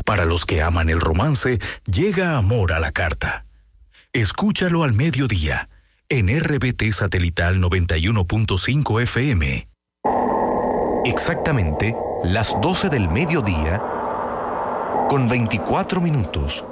Para los que aman el romance, llega Amor a la Carta. Escúchalo al mediodía, en RBT Satelital 91.5 FM. Exactamente las 12 del mediodía, con 24 minutos.